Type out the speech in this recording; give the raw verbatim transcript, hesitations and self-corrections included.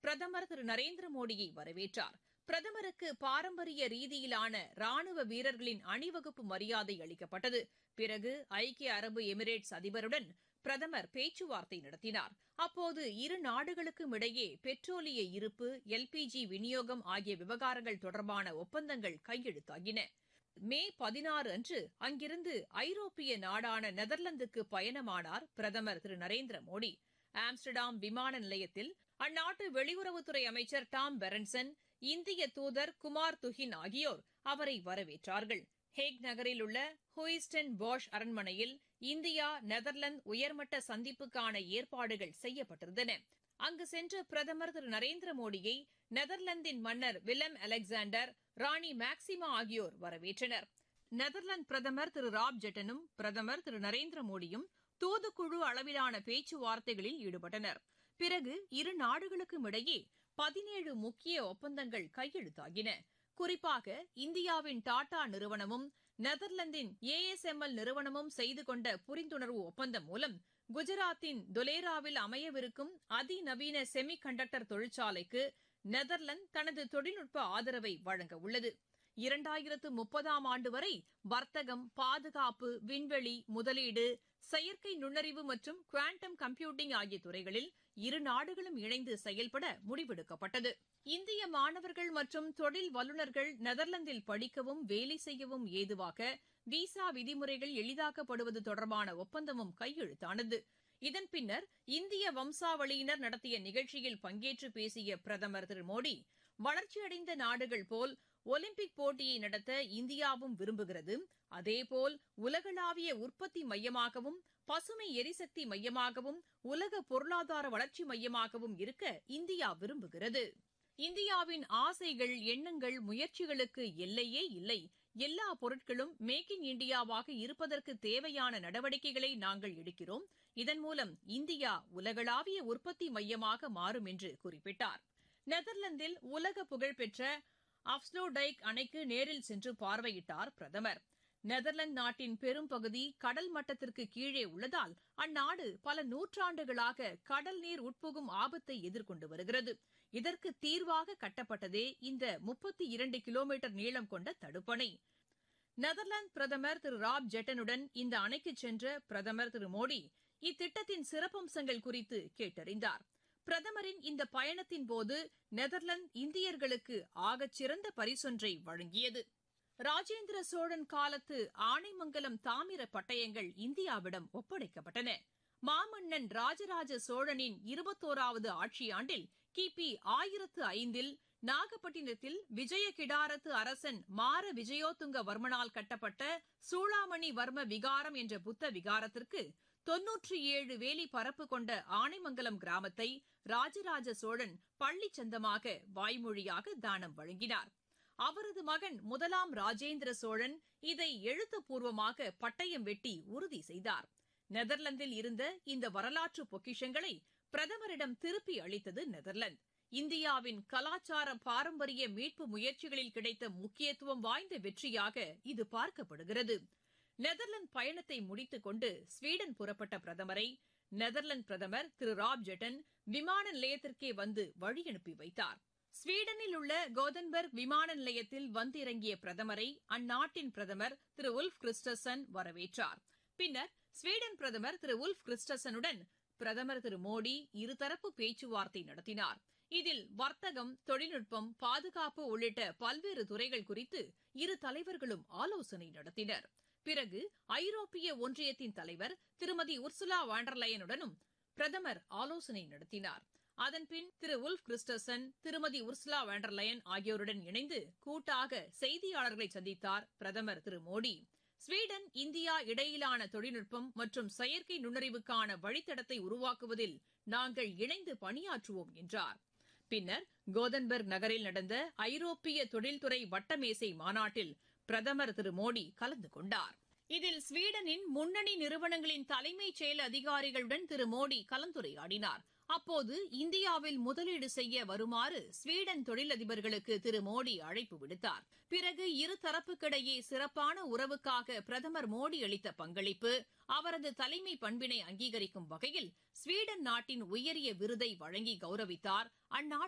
பிரதமர் திரு நரேந்திர மோடியை வரவேற்றார். பிரதமருக்கு பாரம்பரிய ரீதியிலான ராணுவ வீரர்களின் அணிவகுப்பு மரியாதை அளிக்கப்பட்டது. பிறகு ஐக்கிய அரபு எமிரேட்ஸ் அதிபருடன் பிரதமர் பேச்சுவார்த்தை நடத்தினார். அப்போது இரு நாடுகளுக்கும் இடையே பெட்ரோலிய இருப்பு, எல்பிஜி விநியோகம் ஆகிய விவகாரங்கள் தொடர்பான ஒப்பந்தங்கள் கையெழுத்தாகின. மே பதினாறு அன்று அங்கிருந்து ஐரோப்பிய நாடான நெதர்லாந்துக்கு பயணமானார் பிரதமர் திரு நரேந்திர மோடி. ஆம்ஸ்டர்டாம் விமான நிலையத்தில் அந்நாட்டு வெளியுறவுத்துறை அமைச்சர் டாம் பெரன்சன், இந்திய தூதர் குமார் துஹின் ஆகியோர் அவரை வரவேற்றார்கள். ஹேக் நகரில் உள்ள ஹூயிஸ்டன் பாஷ் அரண்மனையில் இந்தியா நெதர்லாந்து உயர்மட்ட சந்திப்புக்கான ஏற்பாடுகள் செய்யப்பட்டிருந்தன. அங்கு சென்ற பிரதமர் திரு நரேந்திர மோடியை நெதர்லாந்தின் மன்னர் வில்லம் அலெக்சாண்டர், ராணி மேக்சிமா ஆகியோர் வரவேற்றனர். நெதர்லாந்து பிரதமர் திரு ராப் ஜெட்டனும் பிரதமர் திரு நரேந்திர மோடியும் தூதுக்குழு அளவிலான பேச்சுவார்த்தைகளில் ஈடுபட்டனர். பிறகு இரு நாடுகளுக்கும் இடையே பதினேழு முக்கிய ஒப்பந்தங்கள் கையெழுத்தாகின. குறிப்பாக இந்தியாவின் டாடா நிறுவனமும் நெதர்லாந்தின் ஏ எஸ் எம் எல் நிறுவனமும் செய்து கொண்ட புரிந்துணர்வு ஒப்பந்தம் மூலம் குஜராத்தின் துலேராவில் அமையவிருக்கும் அதிநவீன செமி கண்டக்டர் தொழிற்சாலைக்கு நெதர்லாந்து தனது தொழில்நுட்ப ஆதரவை வழங்க உள்ளது. இரண்டாயிரத்து முப்பதாம் ஆண்டு வரை வர்த்தகம், பாதுகாப்பு, விண்வெளி, முதலீடு, செயற்கை நுண்ணறிவு மற்றும் குவாண்டம் கம்ப்யூட்டிங் ஆகிய துறைகளில் இரு நாடுகளும் இணைந்து செயல்பட முடிவெடுக்கப்பட்டது. இந்திய மாணவர்கள் மற்றும் தொழில் வல்லுநர்கள் நெதர்லாந்தில் படிக்கவும் வேலை செய்யவும் ஏதுவாக விசா விதிமுறைகள் எளிதாக்கப்படுவது தொடர்பான ஒப்பந்தமும் கையெழுத்தானது. இதன் பின்னர் இந்திய வம்சாவளியினர் நடத்திய நிகழ்ச்சியில் பங்கேற்று பேசிய பிரதமர் திரு மோடி, வளர்ச்சியடைந்த நாடுகள் போல் ஒலிம்பிக் போட்டியை நடத்த இந்தியாவும் விரும்புகிறது. அதேபோல் உலகளாவிய உற்பத்தி மையமாகவும், பசுமை எரிசக்தி மையமாகவும், உலக பொருளாதார வளர்ச்சி மையமாகவும் இருக்க இந்தியா விரும்புகிறது. இந்தியாவின் ஆசைகள், எண்ணங்கள், முயற்சிகளுக்கு எல்லையே இல்லை. எல்லா பொருட்களும் மேக் இன் இண்டியாவாக இருப்பதற்கு தேவையான நடவடிக்கைகளை நாங்கள் எடுக்கிறோம். இதன் மூலம் இந்தியா உலகளாவிய உற்பத்தி மையமாக மாறும் என்று குறிப்பிட்டார். நெதர்லாந்தில் உலக புகழ்பெற்ற அப்ஸ்லோடைக் அணைக்கு நேரில் சென்று பார்வையிட்டார் பிரதமர். நெதர்லாந்து நாட்டின் பெரும்பகுதி கடல் மட்டத்திற்கு கீழே உள்ளதால் அந்நாடு பல நூற்றாண்டுகளாக கடல் நீர் உட்புகும் ஆபத்தை எதிர்கொண்டு வருகிறது. இதற்கு தீர்வாக கட்டப்பட்டதே இந்த முப்பத்தி இரண்டு கிலோமீட்டர் நீளம் கொண்ட தடுப்பணை. நெதர்லாந்து பிரதமர் திரு ராப் ஜெட்டனுடன் இந்த அணைக்கு சென்ற பிரதமர் திரு மோடி இத்திட்டத்தின் சிறப்பம்சங்கள் குறித்து கேட்டறிந்தார். பிரதமரின் இந்த பயணத்தின் போது நெதர்லாந்து இந்தியர்களுக்கு ஆகச்சிறந்த பரிசொன்றை வழங்கியது. ராஜேந்திர சோழன் காலத்து ஆனைமங்கலம் தாமிர பட்டயங்கள் இந்தியாவிடம் ஒப்படைக்கப்பட்டன. மாமன்னன் ராஜராஜ சோழனின் இருபத்தோராவது ஆட்சியாண்டில் கிபி ஆயிரத்து ஐந்தில் நாகப்பட்டினத்தில் விஜய கிடாரத்து அரசன் மார விஜயோத்துங்க வர்மனால் கட்டப்பட்ட சூளாமணி வர்ம விகாரம் என்ற புத்த விகாரத்திற்கு தொன்னூற்றி ஏழு வேலி பரப்பு கொண்ட ஆனைமங்கலம் கிராமத்தை ராஜராஜ சோழன் பள்ளிச் சொந்தமாக வாய்மொழியாக தானம் வழங்கினார். அவரது மகன் முதலாம் ராஜேந்திர சோழன் இதை எழுத்துப்பூர்வமாக பட்டயம் வெட்டி உறுதி செய்தார். நெதர்லாந்தில் இருந்த இந்த வரலாற்று பொக்கிஷங்களை பிரதமரிடம் திருப்பி அளித்தது நெதர்லாந்து. இந்தியாவின் கலாச்சார பாரம்பரிய மீட்பு முயற்சிகளில் கிடைத்த முக்கியத்துவம் வாய்ந்த வெற்றியாக இது பார்க்கப்படுகிறது. நெதர்லாந்து பயணத்தை முடித்துக் கொண்டு ஸ்வீடன் புறப்பட்ட பிரதமரை நெதர்லாந்து பிரதமர் திரு ராப் ஜெட்டன் விமான நிலையத்திற்கே வந்து வழியனுப்பி வைத்தார். ஸ்வீடனில் உள்ள கோதன்பர்க் விமான நிலையத்தில் வந்திறங்கிய பிரதமரை அந்நாட்டின் பிரதமர் திரு உல்ஃப் கிறிஸ்டசன் வரவேற்றார். பின்னர் ஸ்வீடன் பிரதமர் திரு உல்ஃப் கிறிஸ்டசனுடன் பிரதமர் திரு மோடி இருதரப்பு பேச்சுவார்த்தை நடத்தினார். இதில் வர்த்தகம், தொழில்நுட்பம், பாதுகாப்பு உள்ளிட்ட பல்வேறு துறைகள் குறித்து இரு தலைவர்களும் ஆலோசனை நடத்தினர். பிறகு ஐரோப்பிய ஒன்றியத்தின் தலைவர் திருமதி உர்சுலா வாண்டர்லயனுடனும் பிரதமர் ஆலோசனை நடத்தினார். அதன்பின் திரு உல்ஃப் கிறிஸ்டசன், திருமதி உர்சுலா வாண்டர்லயன் ஆகியோருடன் இணைந்து கூட்டாக செய்தியாளர்களை சந்தித்தார் பிரதமர் திரு மோடி. ஸ்வீடன் இந்தியா இடையிலான தொழில்நுட்பம் மற்றும் செயற்கை நுண்ணறிவுக்கான வழித்தடத்தை உருவாக்குவதில் நாங்கள் இணைந்து பணியாற்றுவோம் என்றார். பின்னர் கோதன்பர்க் நகரில் நடந்த ஐரோப்பிய தொழில்துறை வட்டமேசை மாநாட்டில் பிரதமர் திரு மோடி கலந்து கொண்டார். இதில் ஸ்வீடனின் முன்னணி நிறுவனங்களின் தலைமைச் செயல் அதிகாரிகளுடன் திரு மோடி கலந்துரையாடினார். அப்போது இந்தியாவில் முதலீடு செய்ய வருமாறு ஸ்வீடன் தொழிலதிபர்களுக்கு திரு மோடி அழைப்பு விடுத்தார். பிறகு இருதரப்புக்கிடையே சிறப்பான உறவுக்காக பிரதமர் மோடி அளித்த பங்களிப்பு, அவரது தலைமை பண்பினை அங்கீகரிக்கும் வகையில் ஸ்வீடன் நாட்டின் உயரிய விருதை வழங்கி கௌரவித்தார் அந்நாட்டு